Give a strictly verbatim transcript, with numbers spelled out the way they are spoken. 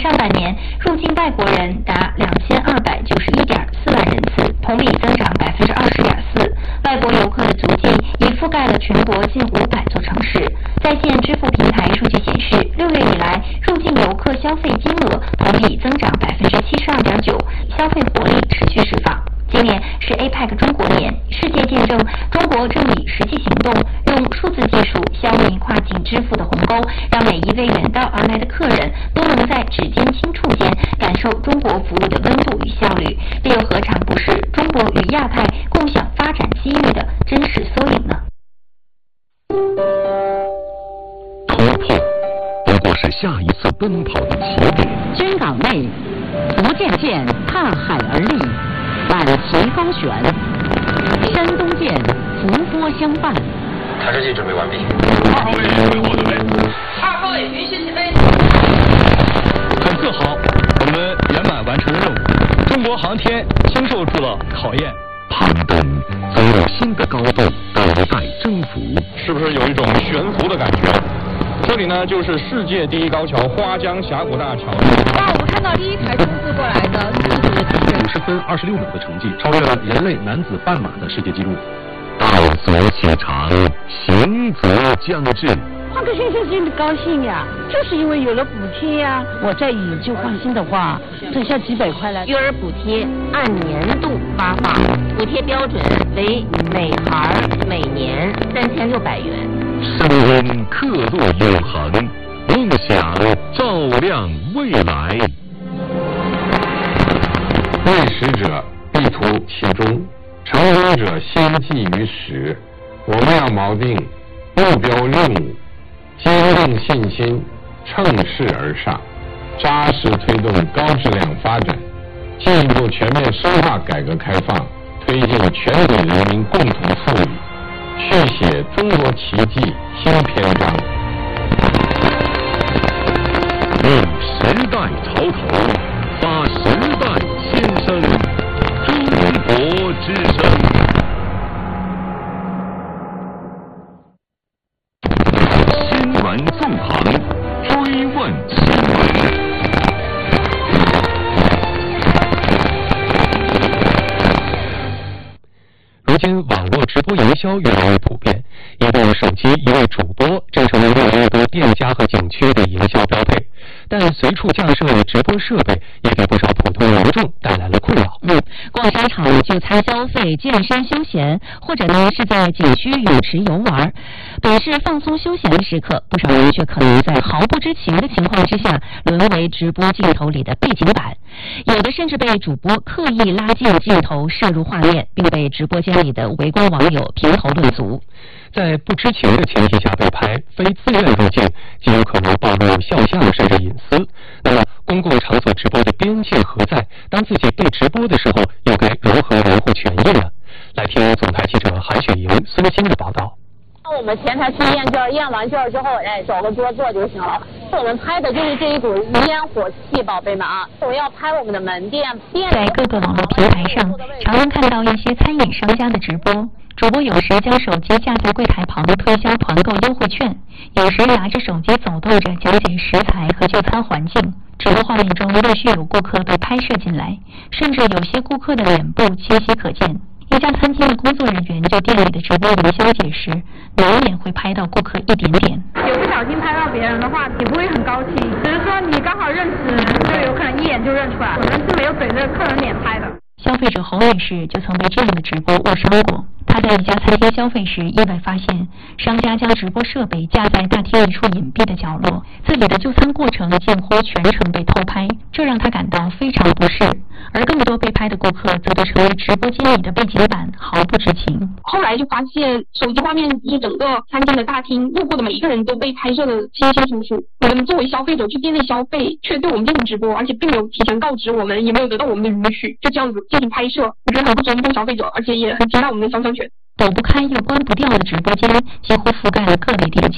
上半年入境外国人达两千二百九十一点四万人次，同比增长百分之二十点四。外国游客的足迹已覆盖了全国近五百座城市。在线支付平台数据显示，六月以来入境游客消费金额同比增长百分之七十二点九，消费活力持续释放。今年是 A P E C 中国年，世界见证中国正以实际行动，用数字技术消弭跨境支付的鸿沟，让每一位远道而来的客人都能在指尖轻触间感受中国服务的温度与效率，这又何尝不是中国与亚太共享发展机遇的真实缩影呢？ 突破不过是下一次奔跑的起点。 军港内，福建舰踏海而立，晚旗高悬；山东舰伏波相伴。 探视器准备完毕。 二号也回获准备。 二号也允许起飞。 很自豪，我们圆满完成了任务。中国航天经受住了考验。 攀登走入新的高度，等待征服。 是不是有一种悬浮的感觉？这里呢，就是世界第一高桥花江峡谷大桥。 哇，我们看到第一台冲刺过来的自主的敌人， 五十分二十六秒的成绩，超越了人类男子半马的世界纪录。 道阻且长，行则将至。 换个先生心里高兴呀，就是因为有了补贴呀。我再以旧换新的话，省下几百块来。 育儿补贴按年度发放，补贴标准为每孩每年三千六百元。 声音刻度永恒，梦想照亮未来。 为使者必图其中，成功者先记于始。我们要锚定目标任务，坚定信心，乘势而上，扎实推动高质量发展，进一步全面深化改革开放，推进全体人民共同富裕，续写中国奇迹新篇章。 用时代潮头，发时代先声，中国之声。新闻纵横，追问新闻。 如今网络直播营销越来越普遍，一部手机一位主播正成为越来越多店家和景区的营销标配。但随处架设的直播设备也给不少普通民众带来了困扰。 嗯，逛商场、就餐消费、健身休闲，或者呢是在景区泳池游玩，本是放松休闲的时刻，不少人却可能在毫不知情的情况之下，沦为直播镜头里的背景板。有的甚至被主播刻意拉近镜头摄入画面，并被直播间里的围观网友评头论足。 在不知情的前提下被拍，非自愿入境，极有可能暴露肖像甚至隐私。那么，公共场所直播的边界何在？当自己被直播的时候，又该如何维护权益呢？来听总台记者韩雪莹、孙鑫的报道。 我们前台去验券，验完券之后，哎，找个桌坐就行了。我们拍的就是这一股烟火气，宝贝们啊！我要拍我们的门店店。 在各个网络平台上，常能看到一些餐饮商家的直播。主播有时将手机架在柜台旁推销团购优惠券，有时拿着手机走动着讲解食材和就餐环境。直播画面中陆续有顾客被拍摄进来，甚至有些顾客的脸部清晰可见。一家餐厅的工作人员对店里的直播营销解释，难免会拍到顾客一点点。 有不小心拍到别人的话，也不会很高兴，只是说你刚好认识人，就有可能一眼就认出来。我们是没有怼着客人脸拍的。 消费者侯女士就曾被这样的直播误伤过。她在一家餐厅消费时，意外发现商家将直播设备架在大厅一处隐蔽的角落，自己的就餐过程近乎全程被偷拍，这让她感到非常不适。而更多被拍的顾客则都成为直播间里的背景板，毫不知情。 后来就发现手机画面就是整个餐厅的大厅，路过的每一个人都被拍摄的清清楚楚。我们作为消费者去店内消费，却对我们进行直播，而且并没有提前告知我们，也没有得到我们的允许，就这样子进行拍摄，我觉得很不尊重消费者，而且也很侵犯我们的肖像权。 躲不开又关不掉的直播间，几乎覆盖了各类店家。